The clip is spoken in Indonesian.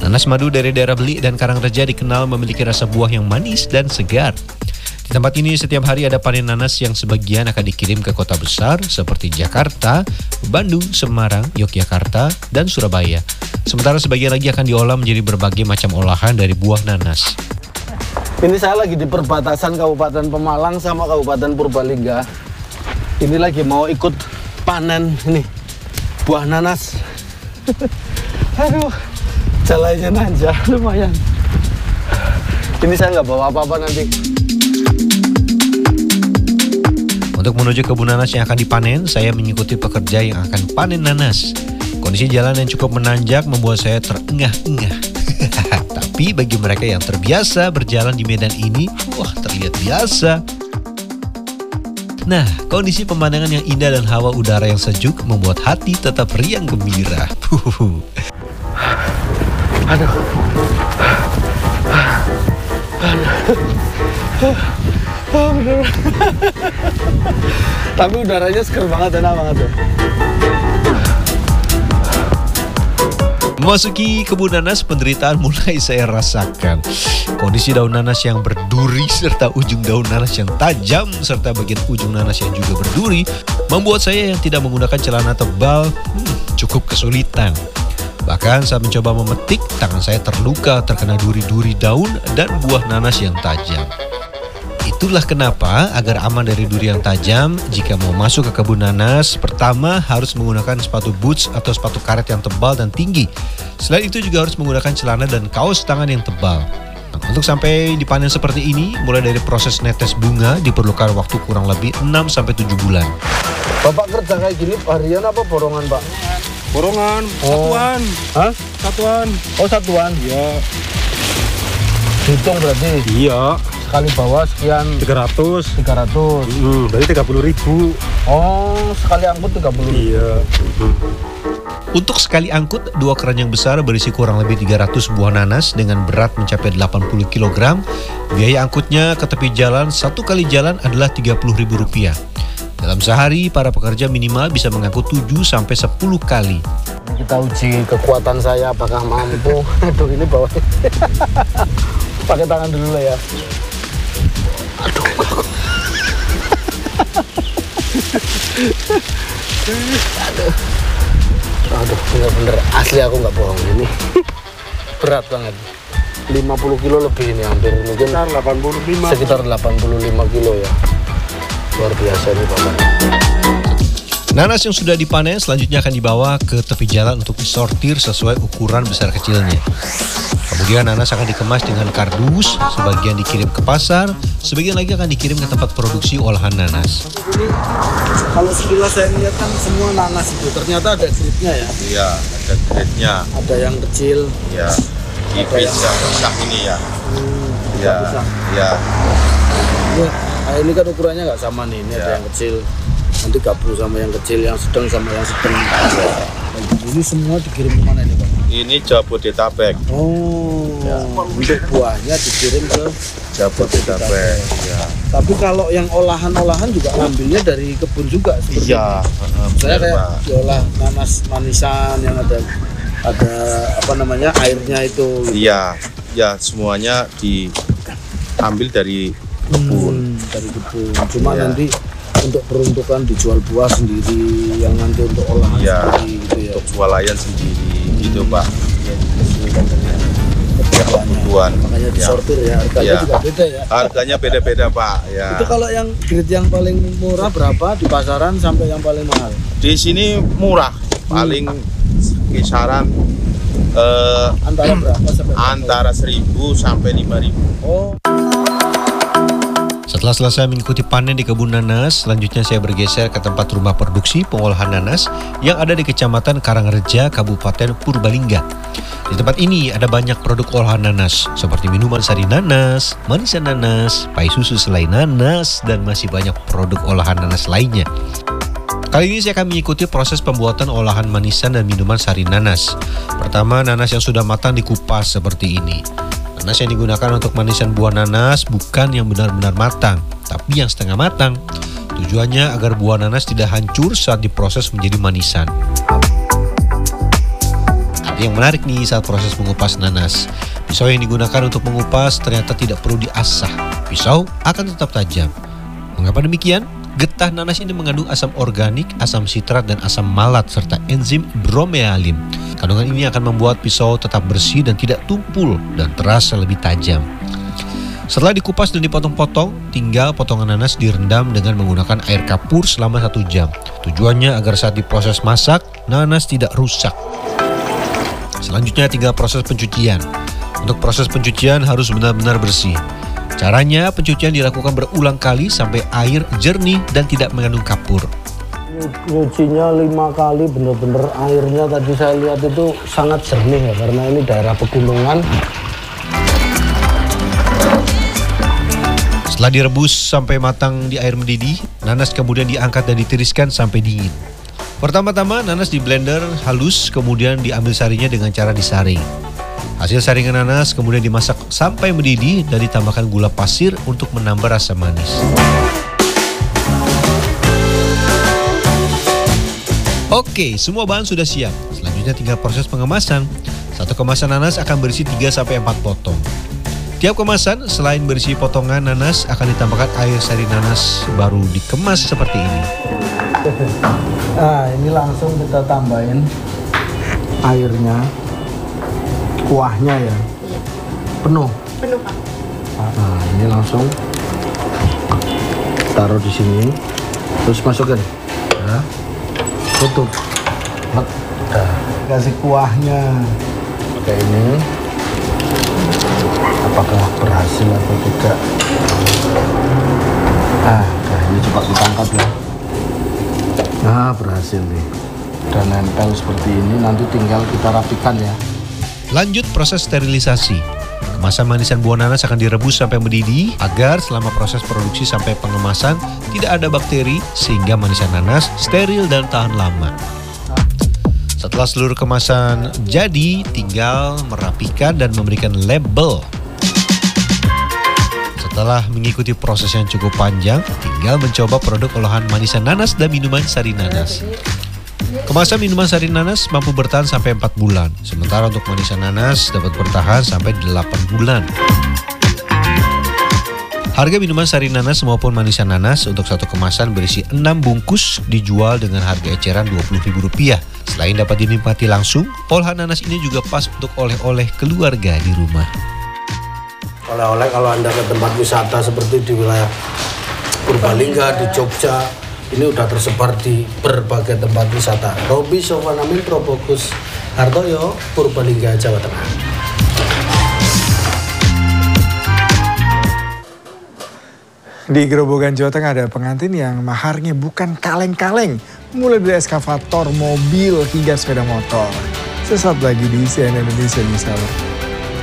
Nanas madu dari daerah Beli dan Karangreja dikenal memiliki rasa buah yang manis dan segar. Di tempat ini setiap hari ada panen nanas yang sebagian akan dikirim ke kota besar seperti Jakarta, Bandung, Semarang, Yogyakarta, dan Surabaya. Sementara sebagian lagi akan diolah menjadi berbagai macam olahan dari buah nanas. Ini saya lagi di perbatasan Kabupaten Pemalang sama Kabupaten Purbalingga. Ini lagi mau ikut panen ini buah nanas. Aduh, jalannya nanjak lumayan. Ini saya nggak bawa apa-apa nanti. Untuk menuju kebun nanas yang akan dipanen, saya mengikuti pekerja yang akan panen nanas. Kondisi jalan yang cukup menanjak membuat saya terengah-engah. Tapi bagi mereka yang terbiasa berjalan di medan ini, wah terlihat biasa. Nah, kondisi pemandangan yang indah dan hawa udara yang sejuk membuat hati tetap riang gembira. Aduh. Oh, bener. Tapi udaranya seger banget, enak banget tuh. Memasuki kebun nanas, penderitaan mulai saya rasakan. Kondisi daun nanas yang berduri serta ujung daun nanas yang tajam serta bagian ujung nanas yang juga berduri membuat saya yang tidak menggunakan celana tebal cukup kesulitan. Bahkan saat mencoba memetik, tangan saya terluka terkena duri-duri daun dan buah nanas yang tajam. Itulah kenapa agar aman dari duri yang tajam, jika mau masuk ke kebun nanas, pertama harus menggunakan sepatu boots atau sepatu karet yang tebal dan tinggi. Selain itu juga harus menggunakan celana dan kaos tangan yang tebal. Untuk sampai dipanen seperti ini, mulai dari proses netes bunga diperlukan waktu kurang lebih 6-7 bulan. Bapak kerja kayak gini harian apa borongan, Pak? Borongan, satuan. Hah? Satuan. Oh, satuan. Iya. Hitung berarti. Iya. Sekali bawa sekian 300. 300. Berarti 30.000. Oh, sekali angkut 30.000. Iya. Untuk sekali angkut, 2 keranjang besar berisi kurang lebih 300 buah nanas dengan berat mencapai 80 kg. Biaya angkutnya ke tepi jalan satu kali jalan adalah Rp30.000. Dalam sehari, para pekerja minimal bisa mengangkut 7-10 kali. Kita uji kekuatan saya apakah mampu. Aduh, ini bawa. Pakai tangan dulu lah ya. Aduh. Aduh, bener-bener asli aku nggak bohong ini. Berat banget. 50 kilo lebih ini hampir mungkin sekitar 85 kilo ya. Luar biasa nih Bapak. Nanas yang sudah dipanen selanjutnya akan dibawa ke tepi jalan untuk disortir sesuai ukuran besar kecilnya. Kemudian nanas akan dikemas dengan kardus, sebagian dikirim ke pasar, sebagian lagi akan dikirim ke tempat produksi olahan nanas. Ini kalau sekilas saya lihat kan semua nanas itu ternyata ada grade-nya ya. Iya, ada grade-nya. Ada yang kecil. Iya. Tipis ya, besar ini ya. Iya. Iya. Ini kan ukurannya nggak sama nih. Ini ada yang kecil. Nanti gabung sama yang kecil, yang sedang sama yang sedang. Ini semua dikirim ke mana ini Pak? Ini Jabodetabek. Oh, ya. Untuk buahnya dikirim ke Jabodetabek. Ya. Tapi kalau yang olahan-olahan juga ngambilnya dari kebun juga seperti Iya. saya kayak diolah nanas manisan yang ada apa namanya airnya itu. Iya, ya semuanya diambil dari kebun. Dari kebun. Cuma nanti untuk peruntukan dijual buah sendiri, yang nanti untuk olahan sendiri gitu ya. Untuk swalayan sendiri gitu Pak. Kebutuhan. Makanya disortir ya, harganya juga beda ya. Harganya beda-beda Pak. Ya. Itu kalau yang grade yang paling murah berapa di pasaran sampai yang paling mahal? Di sini murah, paling kisaran antara berapa sampai antara 1.000 sampai 5.000. Oh. Setelah selesai mengikuti panen di kebun nanas, selanjutnya saya bergeser ke tempat rumah produksi pengolahan nanas yang ada di Kecamatan Karangreja, Kabupaten Purbalingga. Di tempat ini ada banyak produk olahan nanas, seperti minuman sari nanas, manisan nanas, pai susu selai nanas, dan masih banyak produk olahan nanas lainnya. Kali ini saya akan mengikuti proses pembuatan olahan manisan dan minuman sari nanas. Pertama, nanas yang sudah matang dikupas seperti ini. Nanas yang digunakan untuk manisan buah nanas bukan yang benar-benar matang, tapi yang setengah matang. Tujuannya agar buah nanas tidak hancur saat diproses menjadi manisan. Yang menarik nih saat proses mengupas nanas. Pisau yang digunakan untuk mengupas ternyata tidak perlu diasah. Pisau akan tetap tajam. Mengapa demikian? Getah nanas ini mengandung asam organik, asam sitrat, dan asam malat, serta enzim bromealin. Kandungan ini akan membuat pisau tetap bersih dan tidak tumpul dan terasa lebih tajam. Setelah dikupas dan dipotong-potong, tinggal potongan nanas direndam dengan menggunakan air kapur selama 1 jam. Tujuannya agar saat diproses masak, nanas tidak rusak. Selanjutnya tinggal proses pencucian. Untuk proses pencucian harus benar-benar bersih. Caranya, pencucian dilakukan berulang kali sampai air jernih dan tidak mengandung kapur. Nyucinya 5 kali, bener-bener airnya tadi saya lihat itu sangat jernih ya, karena ini daerah pegunungan. Setelah direbus sampai matang di air mendidih, nanas kemudian diangkat dan ditiriskan sampai dingin. Pertama-tama nanas di blender halus, kemudian diambil sarinya dengan cara disaring. Hasil saringan nanas kemudian dimasak sampai mendidih dan ditambahkan gula pasir untuk menambah rasa manis. Oke, semua bahan sudah siap. Selanjutnya tinggal proses pengemasan. Satu kemasan nanas akan berisi 3-4 potong. Tiap kemasan selain berisi potongan nanas akan ditambahkan air sari nanas baru dikemas seperti ini. Nah, ini langsung kita tambahin airnya, kuahnya ya. Penuh. Penuh, Pak. Nah, ini langsung taruh di sini, terus masukin. Ya. Tutup. Nah, kasih kuahnya. Pakai ini. Apakah berhasil atau tidak? Nah, ini coba kita angkat ya. Nah, berhasil nih. Dan nempel seperti ini, nanti tinggal kita rapikan ya. Lanjut proses sterilisasi. Kemasan manisan buah nanas akan direbus sampai mendidih agar selama proses produksi sampai pengemasan tidak ada bakteri sehingga manisan nanas steril dan tahan lama. Setelah seluruh kemasan jadi, tinggal merapikan dan memberikan label. Setelah mengikuti proses yang cukup panjang, tinggal mencoba produk olahan manisan nanas dan minuman sari nanas. Kemasan minuman sari nanas mampu bertahan sampai 4 bulan, sementara untuk manisan nanas dapat bertahan sampai 8 bulan. Harga minuman sari nanas maupun manisan nanas untuk satu kemasan berisi 6 bungkus dijual dengan harga eceran Rp20.000. Selain dapat dinikmati langsung, olahan nanas ini juga pas untuk oleh-oleh keluarga di rumah. Oleh-oleh kalau Anda ke tempat wisata seperti di wilayah Purbalingga, di Jogja, ini udah tersebar di berbagai tempat wisata. Robi Sofanamin Probokus Hartoyo, Purbalingga, Jawa Tengah. Di Grobogan, Jawa Tengah ada pengantin yang maharnya bukan kaleng-kaleng, mulai dari eskavator, mobil, hingga sepeda motor. Sesaat lagi di CNN Indonesia News Hour.